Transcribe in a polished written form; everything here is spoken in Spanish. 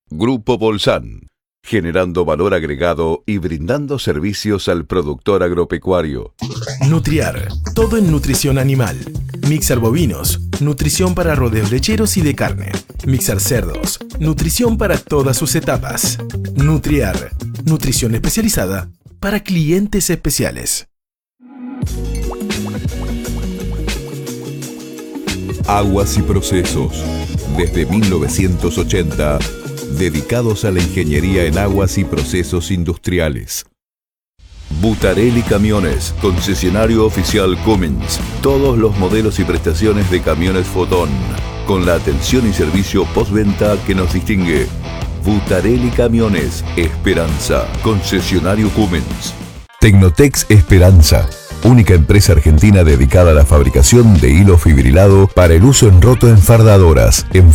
Grupo Bolsan, generando valor agregado y brindando servicios al productor agropecuario. Nutriar, todo en nutrición animal. Mixer bovinos, nutrición para rodeos lecheros y de carne. Mixer cerdos, nutrición para todas sus etapas. Nutriar, nutrición especializada para clientes especiales. Aguas y Procesos, desde 1980, dedicados a la ingeniería en aguas y procesos industriales. Butarelli Camiones, concesionario oficial Cummins. Todos los modelos y prestaciones de camiones Fotón, con la atención y servicio postventa que nos distingue. Butarelli Camiones, Esperanza, concesionario Cummins. Tecnotex Esperanza, única empresa argentina dedicada a la fabricación de hilo fibrilado para el uso en roto enfardadoras,